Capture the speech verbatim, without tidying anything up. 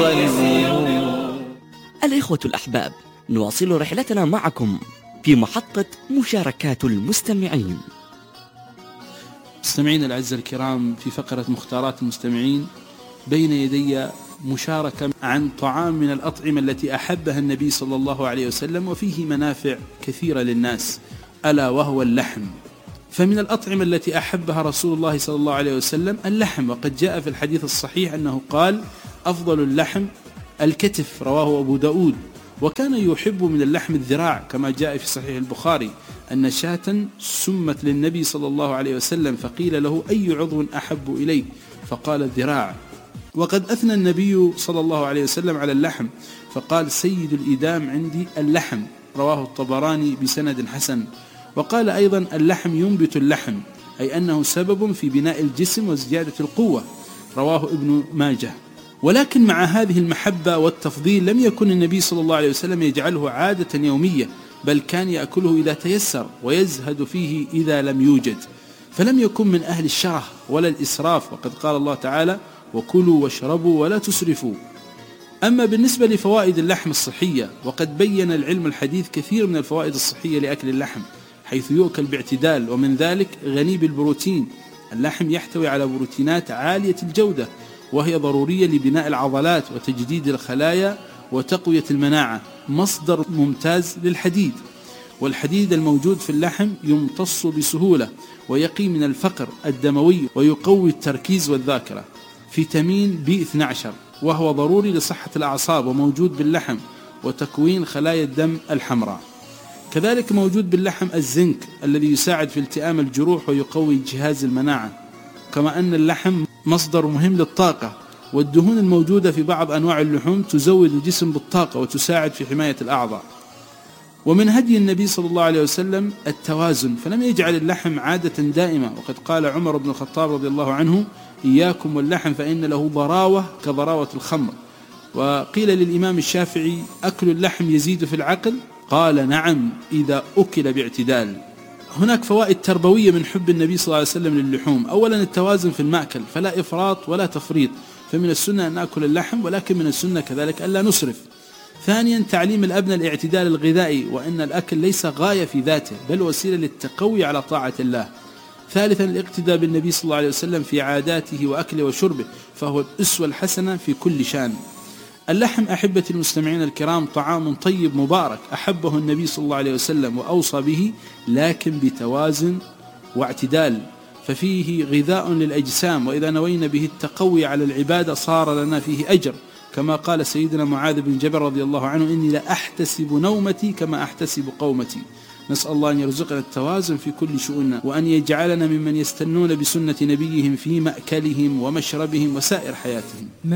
والهموم. الإخوة الأحباب، نواصل رحلتنا معكم في محطة مشاركات المستمعين. مستمعين الأعزاء الكرام، في فقرة مختارات المستمعين بين يدي مشاركة عن طعام من الأطعمة التي أحبها النبي صلى الله عليه وسلم وفيه منافع كثيرة للناس، ألا وهو اللحم. فمن الأطعمة التي أحبها رسول الله صلى الله عليه وسلم اللحم، وقد جاء في الحديث الصحيح أنه قال: أفضل اللحم الكتف، رواه أبو داود. وكان يحب من اللحم الذراع، كما جاء في صحيح البخاري أن شاة سمت للنبي صلى الله عليه وسلم فقيل له: أي عضو أحب إليك؟ فقال: الذراع. وقد أثنى النبي صلى الله عليه وسلم على اللحم فقال: سيد الإدام عندي اللحم، رواه الطبراني بسند حسن. وقال أيضا: اللحم ينبت اللحم، أي أنه سبب في بناء الجسم وزيادة القوة، رواه ابن ماجه. ولكن مع هذه المحبة والتفضيل لم يكن النبي صلى الله عليه وسلم يجعله عادة يومية، بل كان يأكله إذا تيسر ويزهد فيه إذا لم يوجد، فلم يكن من أهل الشره ولا الإسراف، وقد قال الله تعالى: وكلوا واشربوا ولا تسرفوا. أما بالنسبة لفوائد اللحم الصحية، وقد بين العلم الحديث كثير من الفوائد الصحية لأكل اللحم، حيث يؤكل باعتدال، ومن ذلك غني بالبروتين. اللحم يحتوي على بروتينات عالية الجودة، وهي ضرورية لبناء العضلات وتجديد الخلايا وتقوية المناعة، مصدر ممتاز للحديد. والحديد الموجود في اللحم يمتص بسهولة ويقي من الفقر الدموي ويقوي التركيز والذاكرة. فيتامين بي اثني عشر وهو ضروري لصحة الأعصاب وموجود باللحم وتكوين خلايا الدم الحمراء. كذلك موجود باللحم الزنك الذي يساعد في التئام الجروح ويقوي جهاز المناعة، كما أن اللحم مصدر مهم للطاقة. والدهون الموجودة في بعض أنواع اللحوم تزود الجسم بالطاقة وتساعد في حماية الأعضاء. ومن هدي النبي صلى الله عليه وسلم التوازن، فلم يجعل اللحم عادة دائمة، وقد قال عمر بن الخطاب رضي الله عنه: إياكم واللحم فإن له ضراوة كضراوة الخمر. وقيل للإمام الشافعي: أكل اللحم يزيد في العقل؟ قال: نعم، إذا أكل باعتدال. هناك فوائد تربوية من حب النبي صلى الله عليه وسلم للحوم. أولا التوازن في المأكل، فلا إفراط ولا تفريط، فمن السنة أن نأكل اللحم، ولكن من السنة كذلك ألا نسرف. ثانيا تعليم الأبناء الاعتدال الغذائي، وأن الأكل ليس غاية في ذاته بل وسيلة للتقوي على طاعة الله. ثالثا الاقتداء بالنبي صلى الله عليه وسلم في عاداته وأكله وشربه، فهو الأسوة الحسنة في كل شان. اللحم أحبة المستمعين الكرام طعام طيب مبارك أحبه النبي صلى الله عليه وسلم وأوصى به، لكن بتوازن واعتدال، ففيه غذاء للأجسام، وإذا نوينا به التقوي على العبادة صار لنا فيه أجر، كما قال سيدنا معاذ بن جبل رضي الله عنه: إني لا أحتسب نومتي كما أحتسب قومتي. نسأل الله أن يرزقنا التوازن في كل شؤوننا، وأن يجعلنا ممن يستنون بسنة نبيهم في مأكلهم ومشربهم وسائر حياتهم.